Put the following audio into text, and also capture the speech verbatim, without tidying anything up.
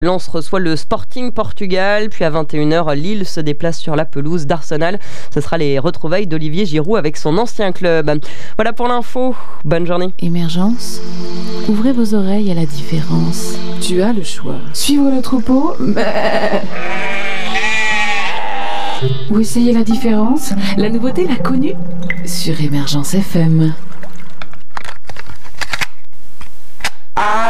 Lens reçoit le Sporting Portugal, puis à vingt et une heures, Lille se déplace sur la pelouse d'Arsenal. Ce sera les retrouvailles d'Olivier Giroud avec son ancien club. Voilà pour l'info, bonne journée. Émergence, ouvrez vos oreilles à la différence. Tu as le choix. Suivre le troupeau, ou essayer la différence. La nouveauté, la connue, sur Émergence F M.